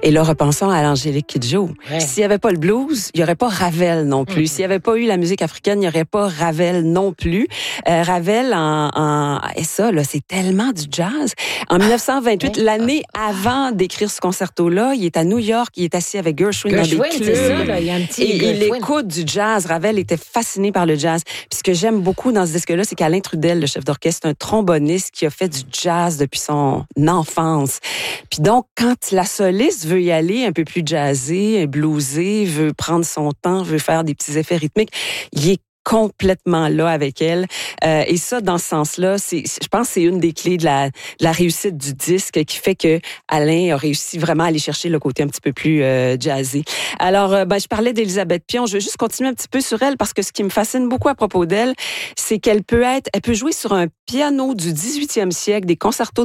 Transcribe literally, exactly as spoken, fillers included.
Et là, repensons à Angélique Kidjo. Ouais. S'il n'y avait pas le blues, il n'y aurait pas Ravel non plus. Mm-hmm. S'il n'y avait pas eu la musique africaine, il n'y aurait pas Ravel non plus. Euh, Ravel, en, en, et ça, là, c'est tellement du jazz. En dix-neuf cent vingt-huit, ouais. l'année avant d'écrire ce concerto-là, il est à New York, il est assis avec Gershwin, Gershwin dans des clubs. C'est ça, là. Il y a un petit et Gershwin. Il écoute du jazz. Ravel était fasciné par le jazz. Puis ce que j'aime beaucoup dans ce disque-là, c'est qu'Alain Trudel, le chef d'orchestre, c'est un tromboniste qui a fait du jazz depuis son enfance. Puis donc, quand la soliste veut y aller un peu plus jazzé, bluesé, veut prendre son temps, veut faire des petits effets rythmiques, il est complètement là avec elle. Euh, et ça, dans ce sens-là, c'est, je pense que c'est une des clés de la, de la réussite du disque qui fait que Alain a réussi vraiment à aller chercher le côté un petit peu plus euh, jazzy. Alors, euh, ben, je parlais d'Élisabeth Pion. Je veux juste continuer un petit peu sur elle parce que ce qui me fascine beaucoup à propos d'elle, c'est qu'elle peut être, elle peut jouer sur un piano du dix-huitième siècle, des concertos